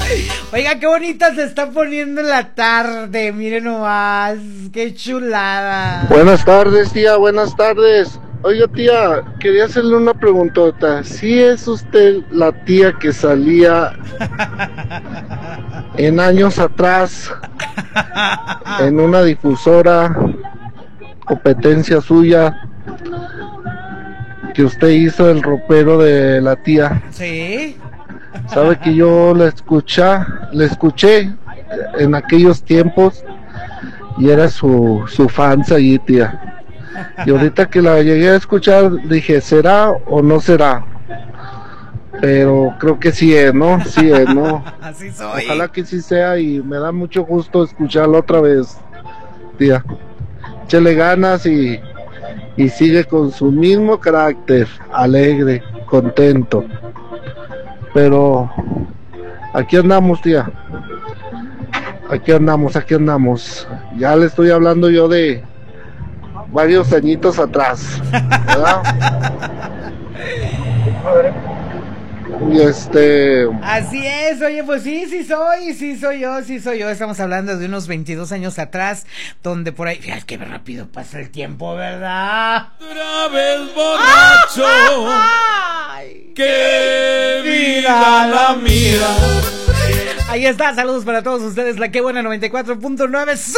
Oiga, qué bonita se está poniendo la tarde, miren nomás, qué chulada. Buenas tardes, tía, buenas tardes. Oiga, tía, quería hacerle una preguntota. ¿Sí es usted la tía que salía en años atrás en una difusora, competencia suya, que usted hizo el ropero de la tía? ¿Sí? Sabe que yo la escuché en aquellos tiempos y era su fans allí, tía. Y ahorita que la llegué a escuchar dije, ¿será o no será? Pero creo que sí es, ¿no? Sí es, ¿no? Así soy. Ojalá que sí sea y me da mucho gusto escucharla otra vez, tía. Échale ganas y sigue con su mismo carácter, alegre, contento. Pero aquí andamos, tía. Aquí andamos. Ya le estoy hablando yo de varios añitos atrás, ¿verdad? Y Así es, oye, pues sí soy yo. Estamos hablando de unos 22 años atrás, donde por ahí, fíjate qué rápido pasa el tiempo, ¿verdad? Otra vez borracho, ¡Ay! que vida la mía. Ahí está, saludos para todos ustedes, la que buena 94.9.